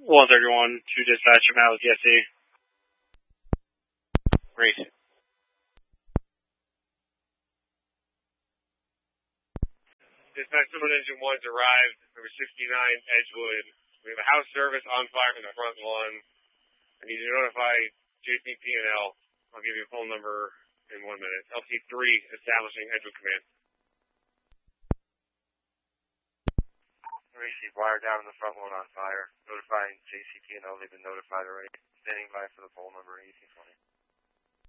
131 to dispatch from Alice DSC. Great. Dispatch, someone engine 1's arrived, number 69 Edgewood. We have a house service on fire in the front lawn. I need to notify JCP&L. I'll give you a phone number in 1 minute. LC3 establishing Edgewood Command. Receive wire down in the front lawn on fire. Notifying JCP&L. They've been notified already. Standing by for the phone number 1820.